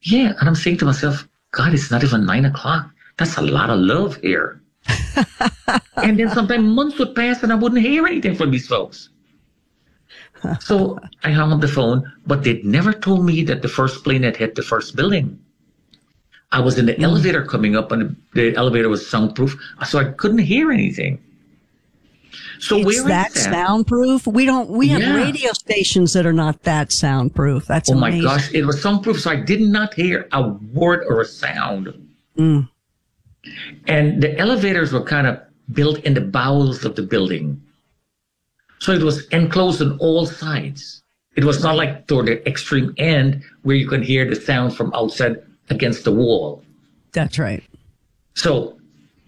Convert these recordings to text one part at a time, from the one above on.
Yeah. And I'm saying to myself, God, it's not even 9 o'clock. That's a lot of love here. And then sometimes months would pass and I wouldn't hear anything from these folks. So I hung up the phone, but they never told me that the first plane had hit the first building. I was in the elevator coming up, and the elevator was soundproof, so I couldn't hear anything. So it's that soundproof? We have radio stations that are not that soundproof. That's amazing. My gosh, it was soundproof, so I did not hear a word or a sound. And the elevators were kind of built in the bowels of the building. So it was enclosed on all sides. It was not like toward the extreme end where you can hear the sound from outside against the wall. That's right. So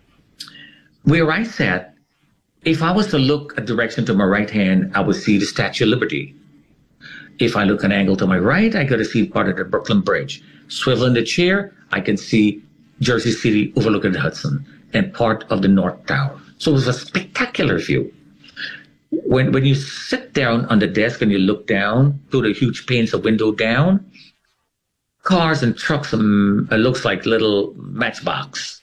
where I sat, if I was to look a direction to my right hand, I would see the Statue of Liberty. If I look an angle to my right, I got to see part of the Brooklyn Bridge. Swivel in the chair, I can see Jersey City overlooking the Hudson and part of the North Tower. So it was a spectacular view. When you sit down on the desk and you look down through the huge panes of window down, cars and trucks, it looks like little matchbox.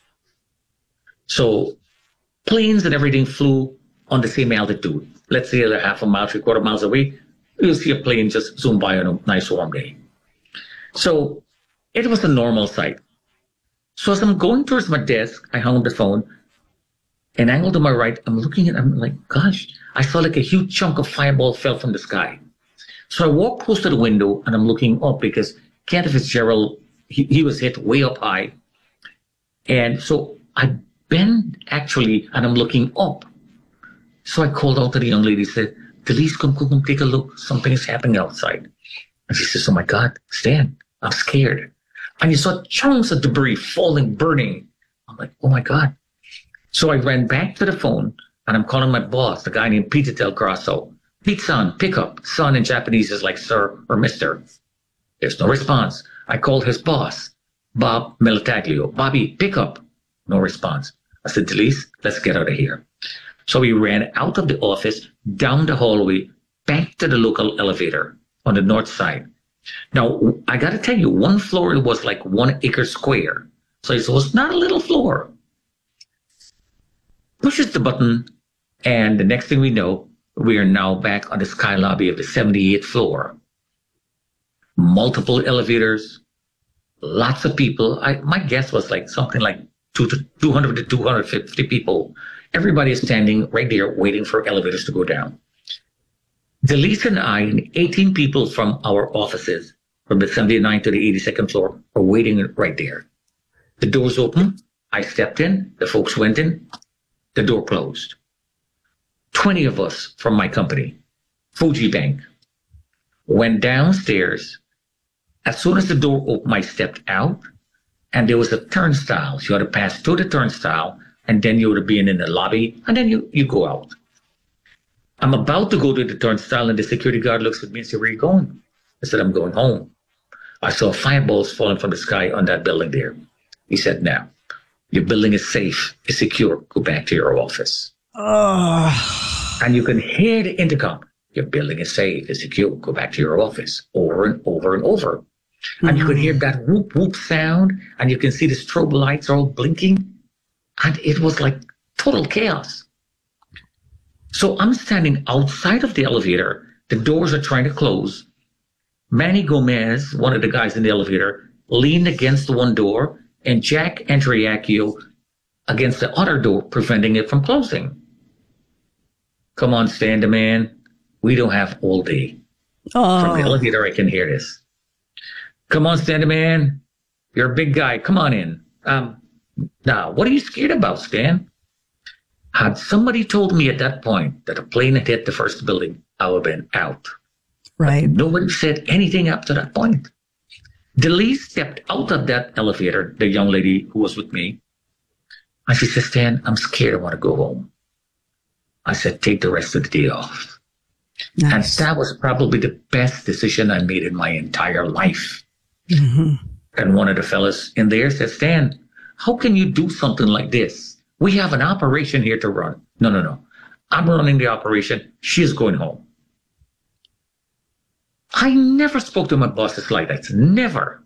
So planes and everything flew on the same altitude. Let's say they're half a mile, 3/4 miles away, you'll see a plane just zoom by on a nice warm day. So it was a normal sight. So as I'm going towards my desk, I hung up the phone. An angle to my right, I'm looking at, I'm like, gosh, I saw like a huge chunk of fireball fell from the sky. So I walked close to the window and I'm looking up because Kenneth Fitzgerald, he was hit way up high. And so I bend actually and I'm looking up. So I called out to the young lady, said, Delise, come, take a look. Something is happening outside. And she says, oh my God, Stan, I'm scared. And you saw chunks of debris falling, burning. I'm like, oh my God. So I ran back to the phone and I'm calling my boss, the guy named Peter Del Grasso. Pete-san, pick up. Son in Japanese is like sir or mister. There's no response. I called his boss, Bob Militaglio. Bobby, pick up. No response. I said, Delise, let's get out of here. So we ran out of the office, down the hallway, back to the local elevator on the north side. Now, I got to tell you, one floor was like 1 acre square. So it was not a little floor. Pushes the button, and the next thing we know, we are now back on the sky lobby of the 78th floor. Multiple elevators, lots of people. My guess was like something like 200 to 250 people. Everybody is standing right there waiting for elevators to go down. Delise and I and 18 people from our offices from the 79th to the 82nd floor are waiting right there. The doors open. I stepped in. The folks went in. The door closed. 20 of us from my company, Fuji Bank, went downstairs. As soon as the door opened, I stepped out, and there was a turnstile. So you had to pass through the turnstile, and then you would have been in the lobby, and then you go out. I'm about to go to the turnstile, and the security guard looks at me and says, where are you going? I said, I'm going home. I saw fireballs falling from the sky on that building there. He said, now, your building is safe, it's secure, go back to your office. And you can hear the intercom. Your building is safe, it's secure, go back to your office, over and over and over. And you can hear that whoop, whoop sound, and you can see the strobe lights all blinking. And it was like total chaos. So I'm standing outside of the elevator. The doors are trying to close. Manny Gomez, one of the guys in the elevator, leaned against the one door, and Jack Andriacchio against the other door, preventing it from closing. Come on, Stan the man. We don't have all day. From the elevator, I can hear this. Come on, Stan the man. You're a big guy. Come on in. Now, what are you scared about, Stan? Had somebody told me at that point that a plane had hit the first building, I would have been out. Right. But nobody said anything up to that point. Delise stepped out of that elevator, the young lady who was with me, and she said, Stan, I'm scared. I want to go home. I said, take the rest of the day off. Nice. And that was probably the best decision I made in my entire life. And one of the fellas in there said, Stan, how can you do something like this? We have an operation here to run. No. I'm running the operation. She's going home. I never spoke to my bosses like that. Never.